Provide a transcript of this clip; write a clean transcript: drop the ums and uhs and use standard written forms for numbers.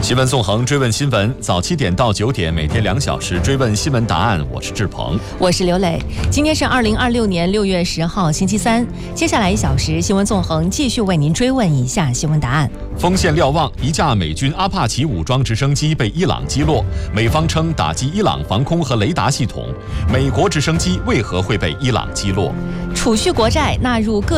新闻纵横追问新闻，早7点到9点，每天2小时追问新闻答案。我是志鹏， 我是刘磊。今天是2026年6月10号，星期三。接下来1小时，新闻纵横继续为您追问以下新闻答案。锋线瞭望，一架美军阿帕奇武装直升机被伊朗击落，美方称打击伊朗防空和雷达系统。美国直升机为何会被伊朗击落？储蓄国债纳入个